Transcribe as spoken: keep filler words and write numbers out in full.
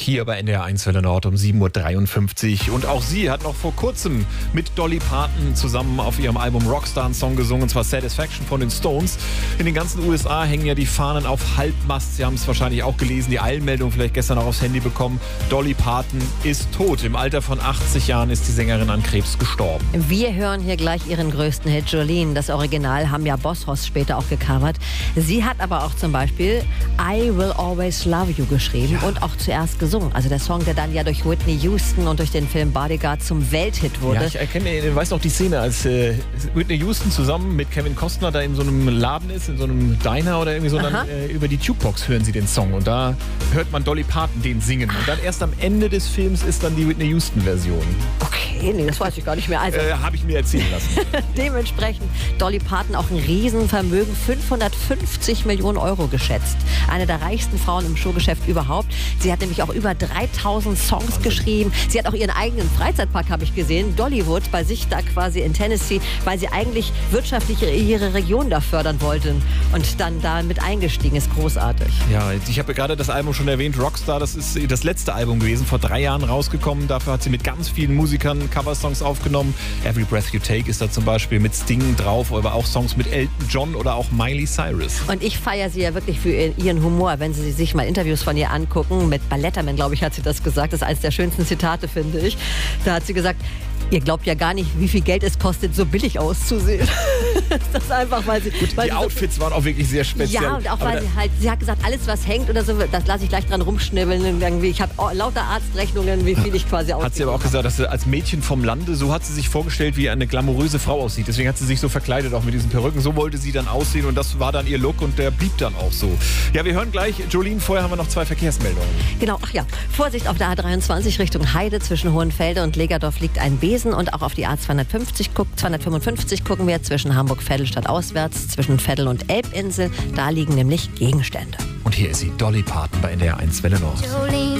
hier bei N D R eins Welle Nord um sieben Uhr dreiundfünfzig. Und auch sie hat noch vor kurzem mit Dolly Parton zusammen auf ihrem Album Rockstar einen Song gesungen, und zwar Satisfaction von den Stones. In den ganzen U S A hängen ja die Fahnen auf Halbmast. Sie haben es wahrscheinlich auch gelesen, die Eilmeldung vielleicht gestern auch aufs Handy bekommen. Dolly Parton ist tot. Im Alter von achtzig Jahren ist die Sängerin an Krebs gestorben. Wir hören hier gleich ihren größten Hit, Jolene. Das Original haben ja Boss Hoss später auch gecovert. Sie hat aber auch zum Beispiel I Will Always Love You geschrieben ja. und auch zuerst gesungen. Also der Song, der dann ja durch Whitney Houston und durch den Film Bodyguard zum Welthit wurde. Ja, ich erkenne, ich weiß noch die Szene, als äh, Whitney Houston zusammen mit Kevin Costner da in so einem Laden ist, in so einem Diner oder irgendwie so, dann äh, über die Jukebox hören sie den Song und da hört man Dolly Parton den singen. Und dann erst am Ende des Films ist dann die Whitney Houston-Version. Okay, nee, das weiß ich gar nicht mehr. Also, äh, habe ich mir erzählen lassen. Dementsprechend Dolly Parton auch ein Riesenvermögen, fünfhundertfünfzig Millionen Euro geschätzt. Eine der reichsten Frauen im Showgeschäft überhaupt. Sie hat nämlich auch über dreitausend Songs Wahnsinn. geschrieben. Sie hat auch ihren eigenen Freizeitpark, habe ich gesehen, Dollywood, bei sich da quasi in Tennessee, weil sie eigentlich wirtschaftlich ihre Region da fördern wollte und dann da mit eingestiegen ist. Großartig. Ja, ich habe gerade das Album schon erwähnt, Rockstar, das ist das letzte Album gewesen, vor drei Jahren rausgekommen. Dafür hat sie mit ganz vielen Musikern Coversongs aufgenommen. Every Breath You Take ist da zum Beispiel mit Sting drauf, aber auch Songs mit Elton John oder auch Miley Cyrus. Und ich feiere sie ja wirklich für ihren Humor, wenn Sie sich mal Interviews von ihr angucken. Mit Balletterman, glaube ich, hat sie das gesagt. Das ist eines der schönsten Zitate, finde ich. Da hat sie gesagt, ihr glaubt ja gar nicht, wie viel Geld es kostet, so billig auszusehen. Das ist einfach, weil sie... Gut, weil die sie Outfits so, waren auch wirklich sehr speziell. Ja, und auch weil sie halt, sie hat gesagt, alles was hängt oder so, das lasse ich gleich dran rumschnibbeln. Irgendwie. Ich habe lauter Arztrechnungen, wie viel ich quasi ausgebe. Hat sie aber auch gesagt, dass sie als Mädchen vom Lande, so hat sie sich vorgestellt, wie eine glamouröse Frau aussieht. Deswegen hat sie sich so verkleidet, auch mit diesen Perücken. So wollte sie dann aussehen und das war dann ihr Look und der blieb dann auch so. Ja, wir hören gleich, Jolene, vorher haben wir noch zwei Verkehrsmeldungen. Genau, ach ja, Vorsicht auf der A dreiundzwanzig Richtung Heide, zwischen Hohenfelde und Legerdorf liegt ein Besen und auch auf die A zweihundertfünfzig, zweihundertfünfundfünfzig gucken wir zwischen Hamburg-Vettelstadt auswärts, zwischen Vettel und Elbinsel. Da liegen nämlich Gegenstände. Und hier ist sie, Dolly Parton bei N D R eins Welle Nord. Jolene.